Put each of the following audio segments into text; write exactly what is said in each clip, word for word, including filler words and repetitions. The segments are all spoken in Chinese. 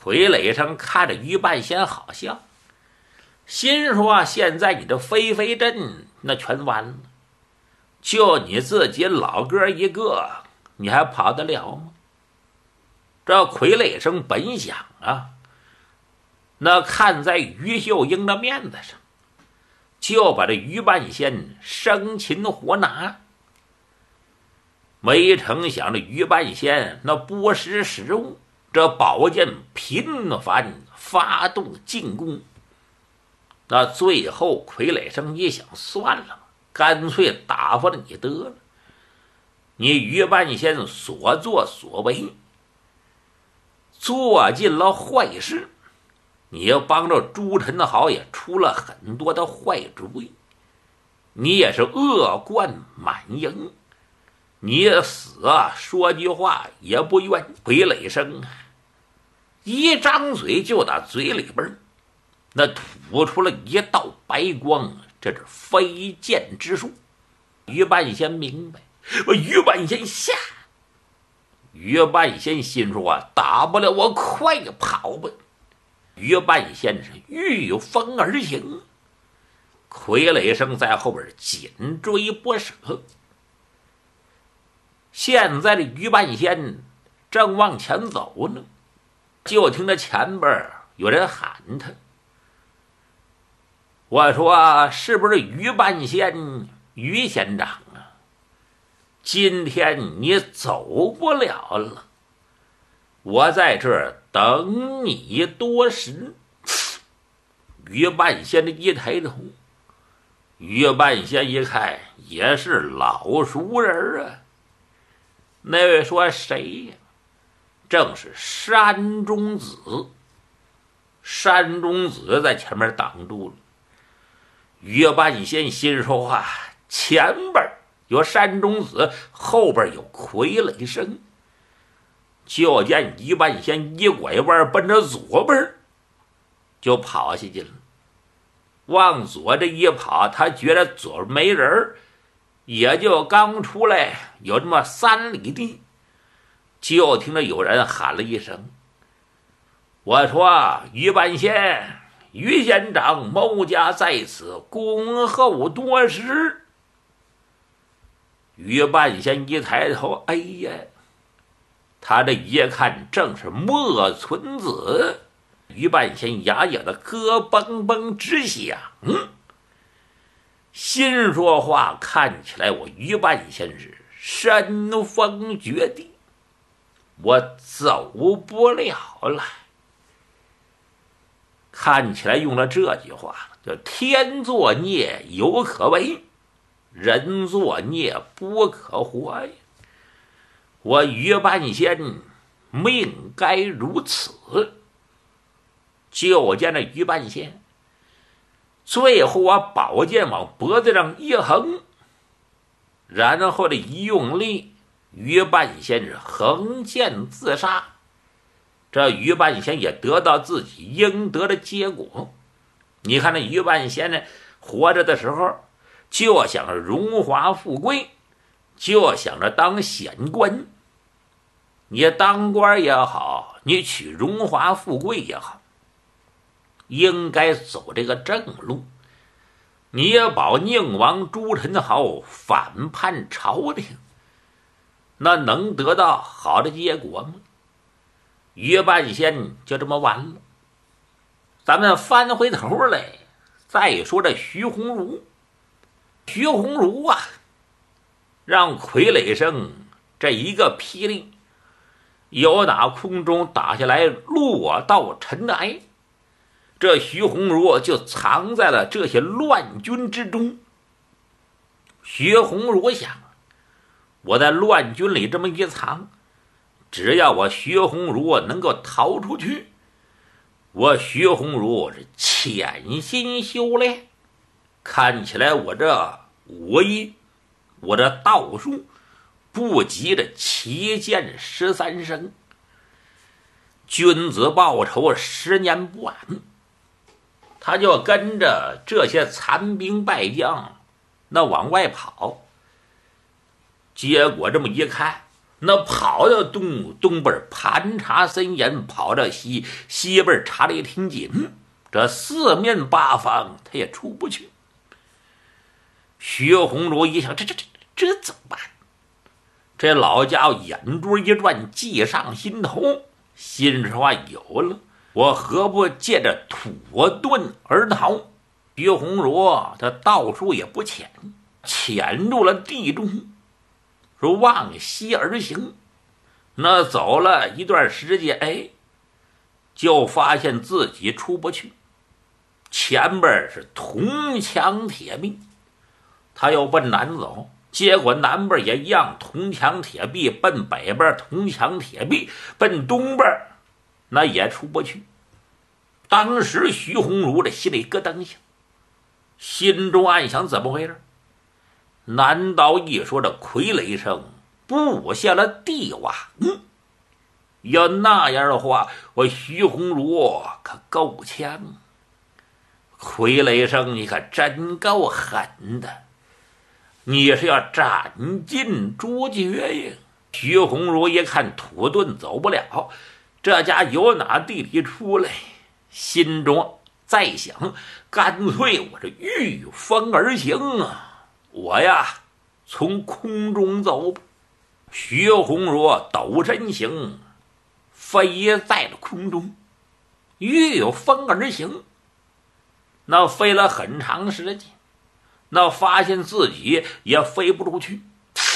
傀儡生看着于半仙好笑，心说现在你这飞飞镇那全完了，就你自己老哥一个，你还跑得了吗？这傀儡生本想啊，那看在于秀英的面子上，就把这于半仙生擒活拿。没成想这于半仙那不识时务，这宝剑频繁发动进攻。那最后傀儡生一想，算了，干脆打发了你得了。你于半仙所作所为，做尽了坏事，你要帮着朱宸濠也出了很多的坏主意，你也是恶贯满盈，你死啊，说句话也不愿。傀儡生一张嘴就打嘴里边那吐出了一道白光，这是飞剑之术。于半仙明白，于半仙下。于半仙心说啊，打不了我快跑吧。于半仙是御风而行，傀儡生在后边紧追不舍。现在的于半仙正往前走呢，就听着前边有人喊他。我说是不是于半仙于仙长啊？今天你走不了了，我在这儿等你多时。于半仙的一抬头，于半仙一看也是老熟人啊。那位说谁呀？正是山中子。山中子在前面挡住了。于半仙心说话，前边有山中子，后边有傀儡生。就见于半仙一拐弯，奔着左边就跑下去了。往左这一跑，他觉得左边没人，也就刚出来有这么三里地，就听着有人喊了一声。我说于半仙，于仙长，某家在此恭候多时。于半仙一抬头，哎呀，他这一看正是莫存子。于半仙牙咬的咯嘣嘣直响，心说话，看起来我于半仙是身逢绝地，我走不了了。看起来用了这句话，叫天作孽犹可为，人作孽不可活呀。我于半仙命该如此。就见这于半仙最后把宝剑往脖子上一横，然后这一用力，于半仙是横剑自杀。这于半仙也得到自己应得的结果。你看这于半仙呢，活着的时候就想着荣华富贵，就想着当显官。你当官也好，你取荣华富贵也好，应该走这个正路。你也保宁王朱宸濠反叛朝廷，那能得到好的结果吗？于半仙就这么完了。咱们翻回头来再说这徐鸿儒。徐鸿儒啊，让傀儡生这一个霹雳由打空中打下来，落到尘埃。这徐鸿儒就藏在了这些乱军之中。徐鸿儒想，我在乱军里这么一藏，只要我徐鸿儒能够逃出去，我徐鸿儒是潜心修炼，看起来我这武艺，我这道术不及这齐剑十三生。君子报仇，十年不晚。他就跟着这些残兵败将那往外跑，结果这么一看， 那跑到东东边盘查森严，跑到西西边查得也挺紧，这四面八方他也出不去。徐鸿儒一想，这这这这怎么办？这老家伙眼珠一转，计上心头，心里话有了，我何不借着土遁而逃？徐鸿儒他道术也不浅，潜入了地中，说往西而行。那走了一段时间，哎，就发现自己出不去，前边是铜墙铁壁，他又奔南走，结果南边也一样，铜墙铁壁，奔北边铜墙铁壁，奔东边那也出不去。当时徐鸿儒这心里咯噔响，心中暗想怎么回事？难道一说这傀儡声布下了帝王？嗯，要那样的话，我徐鸿儒可够呛。傀儡声你可真够狠的，你是要斩尽捉绝呀！徐鸿儒一看土遁走不了，这家由哪地里出来？心中在想，干脆我这御风而行啊！我呀，从空中走吧。徐鸿儒抖身形，飞在了空中，御风而行。那飞了很长时间，那发现自己也飞不出去。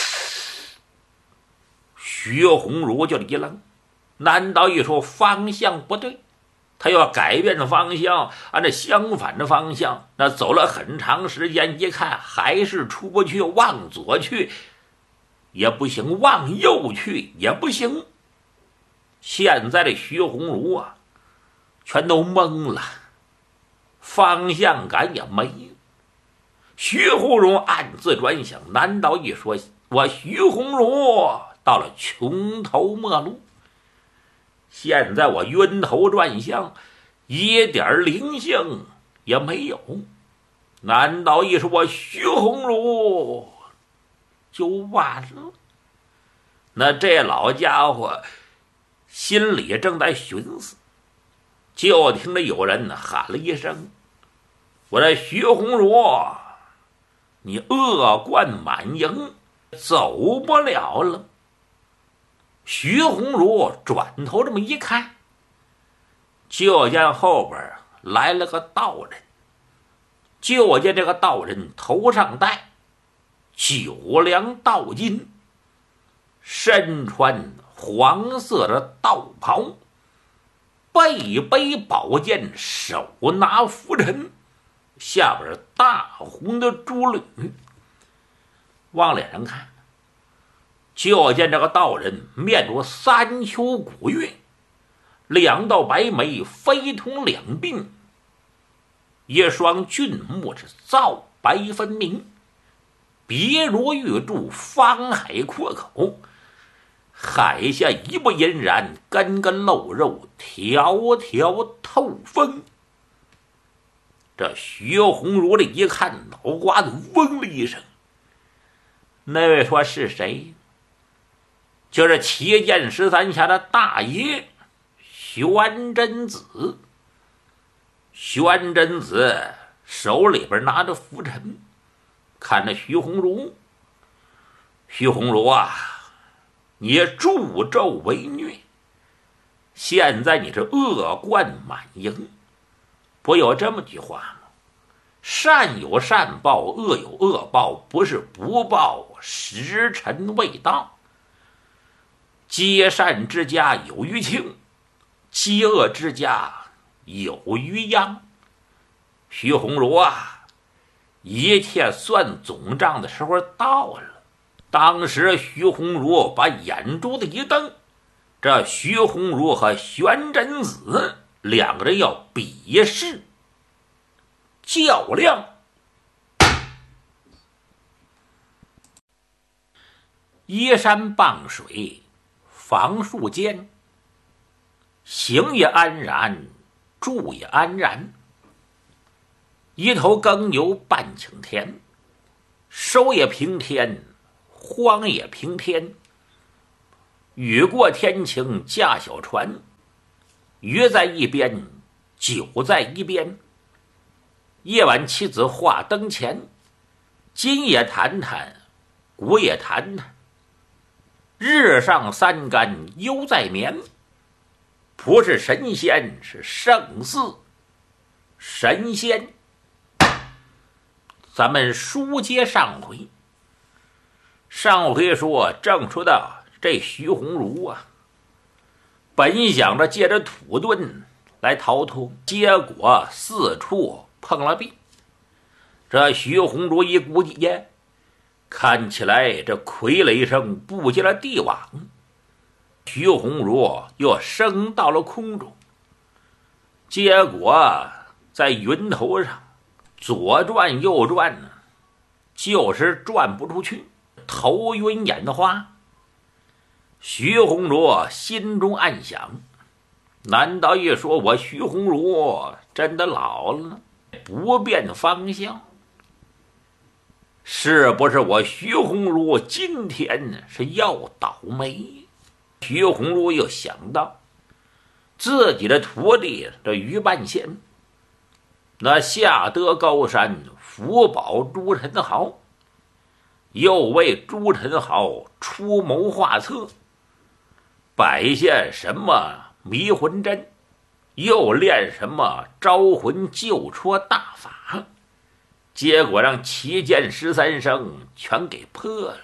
徐鸿儒就一愣，难道一说方向不对？他要改变方向，按照相反的方向，那走了很长时间，一看还是出不去，往左去也不行，往右去也不行。现在的徐鸿儒啊，全都懵了，方向感也没有。徐鸿儒暗自转想，难道一说我徐鸿儒到了穷途末路？现在我晕头转向，一点灵性也没有。难道一说我徐鸿儒就完了？那这老家伙心里正在寻思，就听着有人喊了一声：“我这徐鸿儒，你恶贯满盈，走不了了。”徐鸿儒转头这么一看，就见后边来了个道人，就见这个道人头上戴九梁道巾，身穿黄色的道袍，背背宝剑，手拿拂尘，下边大红的珠履。往脸上看，就见这个道人面如三秋古月，两道白眉非同两鬓，一双俊目是皂白分明，鼻如玉柱，方海阔口，海下一不隐然，根根露肉，条条透风。这徐鸿儒这一看，脑瓜子嗡了一声。那位说是谁？就是齐剑十三侠的大爷玄真子。玄真子手里边拿着拂尘，看着徐鸿儒。徐鸿儒啊，你助纣为虐，现在你是恶贯满盈。不有这么句话吗？善有善报，恶有恶报，不是不报，时辰未到。积善之家有余庆，积恶之家有余殃。徐鸿儒啊，一切算总账的时候到了。当时徐鸿儒把眼珠子一瞪，这徐鸿儒和玄真子两个人要比试较量。依山傍水，房树间，行也安然，住也安然。一头耕牛半顷田，收也平天，荒也平天。 雨过天晴驾小船，鱼在一边，酒在一边。夜晚妻子话灯前，今也谈谈，古也谈谈。日上三竿犹在眠，不是神仙是胜似神仙。咱们书接上回，上回说正说到这徐鸿儒啊，本想着借着土遁来逃脱，结果四处碰了壁。这徐鸿儒一估计呀，看起来这傀儡声布进了帝王，徐鸿儒又升到了空中，结果在云头上左转右转呢，就是转不出去，头晕眼花。徐鸿儒心中暗想，难道一说我徐鸿儒真的老了，不辨方向？是不是我徐鸿儒今天是要倒霉？徐鸿儒又想到自己的徒弟这于半仙，那下得高山福保朱宸濠，又为朱宸濠出谋划策，摆下什么迷魂阵，又练什么招魂救戳大法，结果让七剑十三生全给破了。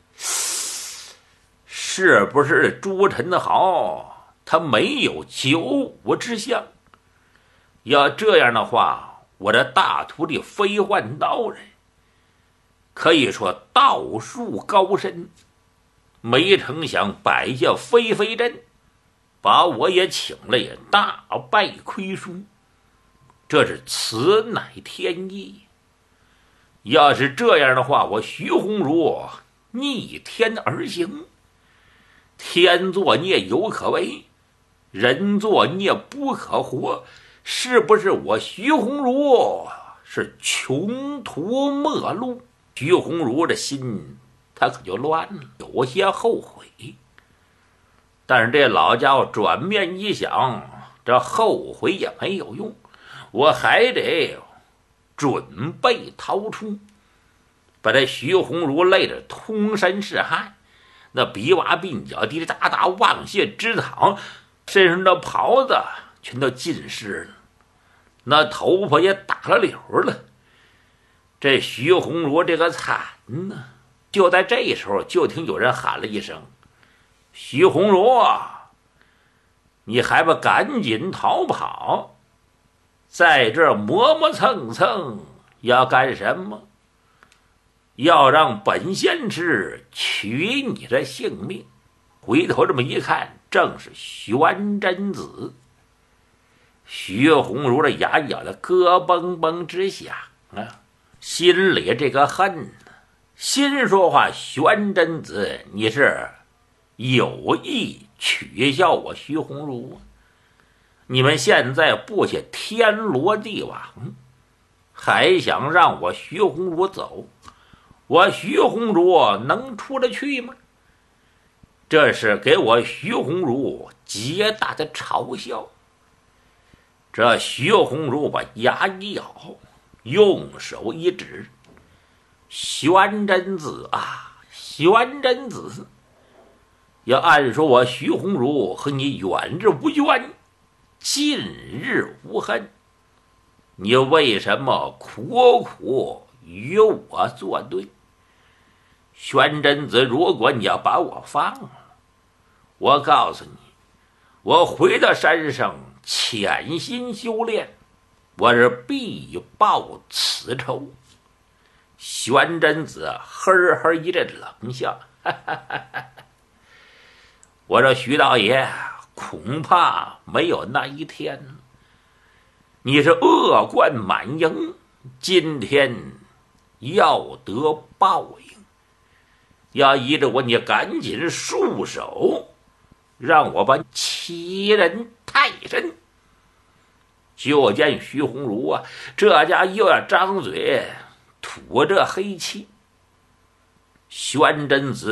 是不是朱宸濠他没有九五之相？要这样的话，我的大徒弟飞幻道人可以说道术高深，没成想摆下飞飞阵，把我也请了，也大败亏输。这是此乃天意。要是这样的话，我徐鸿儒逆天而行，天作孽犹可为，人作孽不可活。是不是我徐鸿儒是穷途末路？徐鸿儒的心他可就乱了，有些后悔。但是这老家伙转面一想，这后悔也没有用，我还得准备逃出。把这徐鸿儒累得通身是汗，那鼻洼鬓角滴滴答答往下直淌，身上的袍子全都浸湿了，那头发也打了绺了。这徐鸿儒这个惨呢！就在这时候，就听有人喊了一声：“徐鸿儒，你还不赶紧逃跑，在这儿磨磨蹭蹭要干什么？要让本仙师取你的性命！”回头这么一看，正是玄真子。徐鸿儒的牙咬得咯嘣嘣直响啊，心里这个恨，心说话：玄真子，你是有意取笑我徐鸿儒？你们现在布下天罗地网，还想让我徐鸿儒走？我徐鸿儒能出得去吗？这是给我徐鸿儒极大的嘲笑。这徐鸿儒把牙一咬，用手一指：“玄真子啊，玄真子！要按说我徐鸿儒和你远日无冤，近日无恨，你为什么苦苦与我作对？玄真子，如果你要把我放了，我告诉你，我回到山上潜心修炼，我是必报此仇。”玄真子呵呵一阵冷笑：“哈哈哈哈，我说徐道爷，恐怕没有那一天。你是恶贯满盈，今天要得报应。要依着我，你赶紧束手，让我把欺人太甚。”就见徐鸿儒啊，这家又要张嘴吐这黑气。玄真子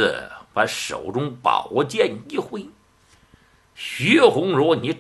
把手中宝剑一挥，徐鸿儒，你